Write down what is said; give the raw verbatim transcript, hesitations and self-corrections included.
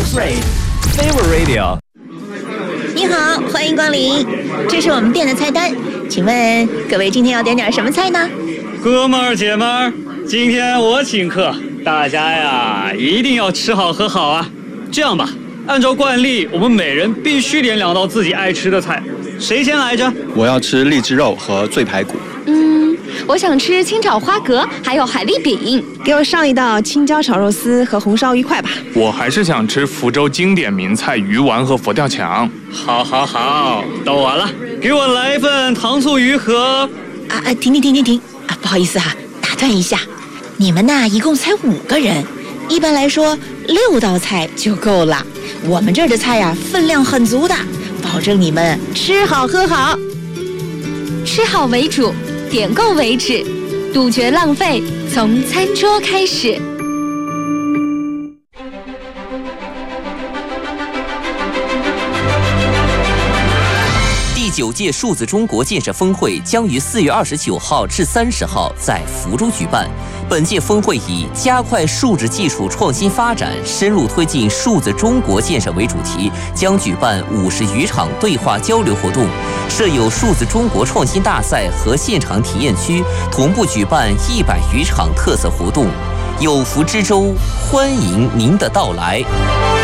Afraid Favorite Radio。 你好，欢迎光临，这是我们店的菜单，请问各位今天要点点什么菜呢？ 哥们儿姐们儿，今天我请客，大家呀一定要吃好喝好啊！这样吧，按照惯例，我们每人必须点两道自己爱吃的菜，谁先来着？ 我要吃荔枝肉和醉排骨。 嗯，我想吃清炒花蛤，还有海蛎饼。 给我上一道青椒炒肉丝和红烧鱼块吧。 我还是想吃福州经典名菜鱼丸和佛跳墙。 好，好，好，到我了，给我来一份糖醋鱼和…… 啊啊，停停停停停啊！不好意思哈、啊，打断一下，你们呐一共才五个人，一般来说六道菜就够了。我们这儿的菜呀、啊、分量很足的，保证你们吃好喝好。 吃好为主，点够为止，杜绝浪费，从餐桌开始。 第九届数字中国建设峰会将于四月二十九号至三十号在福州举办。本届峰会以加快数字技术创新发展，深入推进数字中国建设为主题，将举办五十余场对话交流活动，设有数字中国创新大赛和现场体验区，同步举办一百余场特色活动。有福之州，欢迎您的到来。